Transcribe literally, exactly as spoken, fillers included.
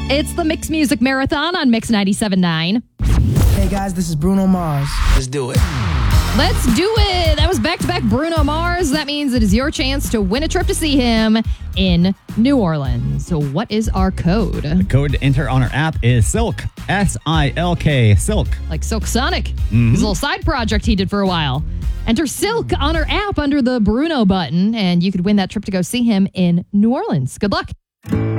It's the Mix Music Marathon on Mix ninety-seven point nine. Hey guys, this is Bruno Mars. Let's do it. Let's do it. That was back-to-back Bruno Mars. That means it is your chance to win a trip to see him in New Orleans. So what is our code? The code to enter on our app is SILK. S I L K. SILK. Like Silk Sonic. Mm-hmm. His little side project he did for a while. Enter SILK on our app under the Bruno button, and you could win that trip to go see him in New Orleans. Good luck.